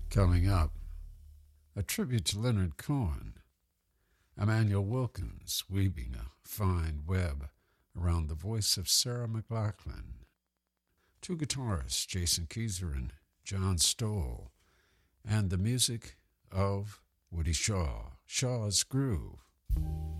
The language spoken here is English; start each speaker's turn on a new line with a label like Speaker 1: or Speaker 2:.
Speaker 1: Coming up, a tribute to Leonard Cohen, Emmanuel Wilkins weaving a fine web around the voice of Sarah McLachlan, two guitarists, Jason Keyser and John Stoll, and the music of Woody Shaw, Shaw's Groove.